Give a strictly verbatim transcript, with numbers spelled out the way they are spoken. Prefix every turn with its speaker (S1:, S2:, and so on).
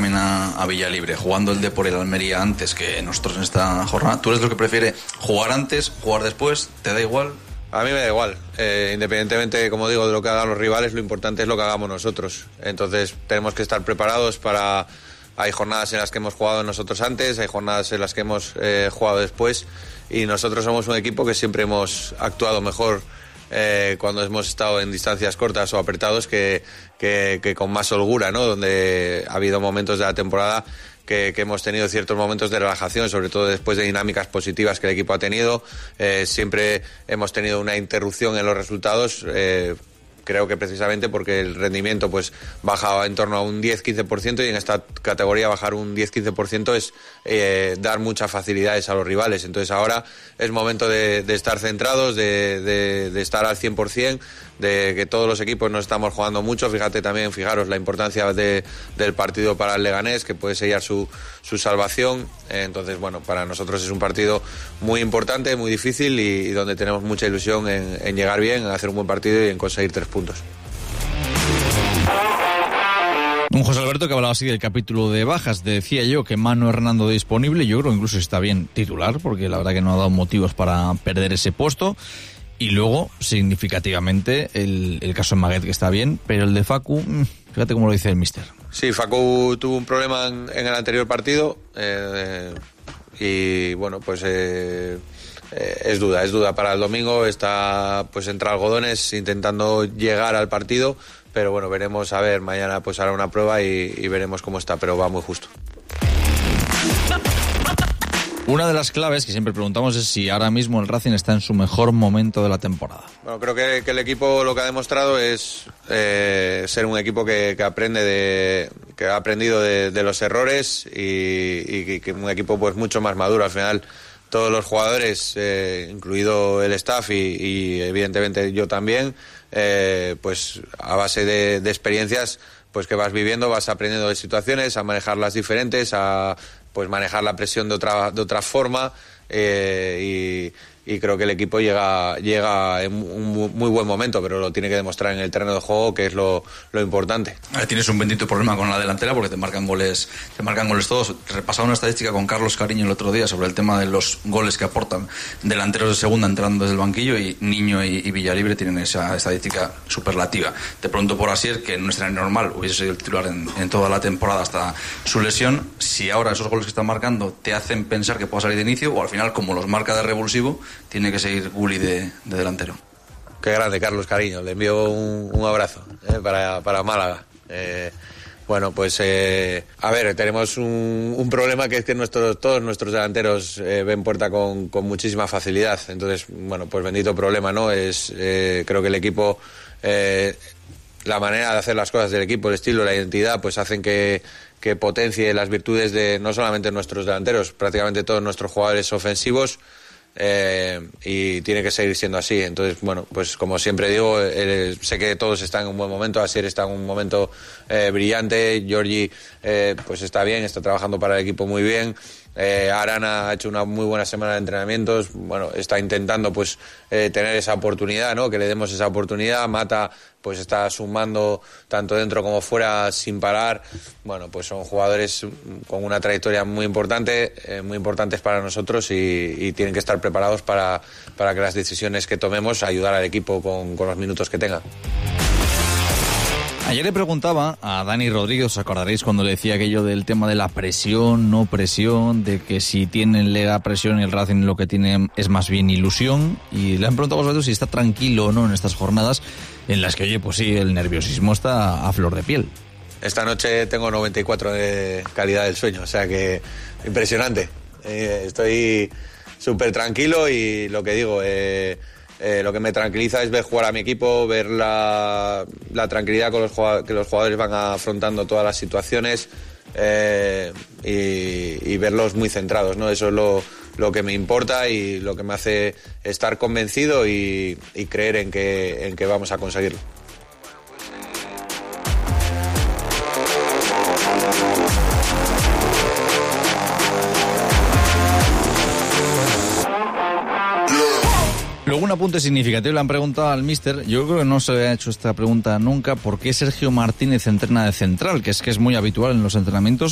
S1: también a, a Villalibre, jugando el Depor y el Almería antes que nosotros en esta jornada. ¿Tú eres lo que prefiere jugar antes, jugar después? ¿Te da igual?
S2: A mí me da igual, eh, independientemente, como digo, de lo que hagan los rivales, lo importante es lo que hagamos nosotros. Entonces tenemos que estar preparados para... Hay jornadas en las que hemos jugado nosotros antes, hay jornadas en las que hemos eh, jugado después, y nosotros somos un equipo que siempre hemos actuado mejor eh, cuando hemos estado en distancias cortas o apretados que, que, que con más holgura, ¿no? Donde ha habido momentos de la temporada que, que hemos tenido ciertos momentos de relajación, sobre todo después de dinámicas positivas que el equipo ha tenido. Eh, siempre hemos tenido una interrupción en los resultados, eh, creo que precisamente porque el rendimiento pues baja en torno a un diez a quince por ciento, y en esta categoría bajar un diez a quince por ciento es eh, dar muchas facilidades a los rivales. Entonces ahora es momento de, de estar centrados, de, de, de estar al cien por ciento, de que todos los equipos nos estamos jugando mucho. Fíjate también, fijaros la importancia de, del partido para el Leganés, que puede sellar su, su salvación. Entonces, bueno, para nosotros es un partido muy importante, muy difícil, y, y donde tenemos mucha ilusión en, en llegar bien, en hacer un buen partido y en conseguir tres puntos.
S3: Un José Alberto que hablaba así del capítulo de bajas. Decía yo que Manu Hernando disponible, yo creo que incluso está bien titular, porque la verdad que no ha dado motivos para perder ese puesto. Y luego, significativamente, el, el caso de Maguet, que está bien, pero el de Facu, fíjate cómo lo dice el míster.
S2: Sí, Facu tuvo un problema en, en el anterior partido, eh, y bueno, pues eh, eh, es duda, es duda para el domingo. Está pues entre algodones intentando llegar al partido, pero bueno, veremos, a ver, mañana pues hará una prueba y, y veremos cómo está, pero va muy justo.
S3: Una de las claves que siempre preguntamos es si ahora mismo el Racing está en su mejor momento de la temporada.
S2: Bueno, creo que, que el equipo lo que ha demostrado es eh, ser un equipo que, que aprende de, que ha aprendido de, de los errores, y, y que un equipo pues mucho más maduro. Al final todos los jugadores, eh, incluido el staff y, y evidentemente yo también, eh, pues a base de, de experiencias pues que vas viviendo, vas aprendiendo de situaciones, a manejarlas diferentes, a pues manejar la presión de otra de otra forma, eh, y, y creo que el equipo llega llega en un muy buen momento, pero lo tiene que demostrar en el terreno de juego, que es lo, lo importante.
S1: Ahora tienes un bendito problema con la delantera, porque te marcan goles te marcan goles todos. Repasaba una estadística con Carlos Cariño el otro día sobre el tema de los goles que aportan delanteros de segunda entrando desde el banquillo, y Niño y, y Villalibre tienen esa estadística superlativa. Te pregunto por Asier, que en un escenario normal hubiese sido el titular en, en toda la temporada hasta su lesión, si ahora esos goles que están marcando te hacen pensar que pueda salir de inicio, o al final, como los marca de revulsivo, tiene que seguir Gulli de, de delantero.
S2: Qué grande Carlos Cariño, le envío un, un abrazo eh, para, para Málaga. Eh, bueno, pues eh, a ver, tenemos un, un problema, que es que nuestros, todos nuestros delanteros eh, ven puerta con, con muchísima facilidad. Entonces, bueno, pues bendito problema, ¿no? Es, eh, creo que el equipo, eh, la manera de hacer las cosas del equipo, el estilo, la identidad, pues hacen que, que potencie las virtudes de no solamente nuestros delanteros, prácticamente todos nuestros jugadores ofensivos. Eh, y tiene que seguir siendo así. Entonces, bueno, pues como siempre digo, eh, sé que todos están en un buen momento. Asier está en un momento eh, brillante. Giorgi eh, pues está bien, está trabajando para el equipo muy bien. Eh, Arana ha hecho una muy buena semana de entrenamientos. Bueno, está intentando pues eh, tener esa oportunidad, ¿no? Que le demos esa oportunidad. Mata pues está sumando tanto dentro como fuera sin parar. Bueno, pues son jugadores con una trayectoria muy importante, eh, muy importantes para nosotros, y, y tienen que estar preparados para, para que las decisiones que tomemos ayudar al equipo con, con los minutos que tenga.
S3: Ayer le preguntaba a Dani Rodríguez, os acordaréis cuando le decía aquello del tema de la presión, no presión, de que si tienen la presión y el Racing lo que tiene es más bien ilusión, y le han preguntado a vosotros si está tranquilo o no en estas jornadas en las que, oye, pues sí, el nerviosismo está a flor de piel.
S2: Esta noche tengo noventa y cuatro de calidad del sueño, o sea que impresionante. Eh, estoy súper tranquilo, y lo que digo, eh, eh, lo que me tranquiliza es ver jugar a mi equipo, ver la, la tranquilidad con los jugadores, que los jugadores van afrontando todas las situaciones, eh, y, y verlos muy centrados, ¿no? Eso es lo, lo que me importa y lo que me hace estar convencido y, y creer en que, en que vamos a conseguirlo.
S3: Luego un apunte significativo, le han preguntado al míster, yo creo que no se había hecho esta pregunta nunca, ¿por qué Sergio Martínez entrena de central? Que es que es muy habitual en los entrenamientos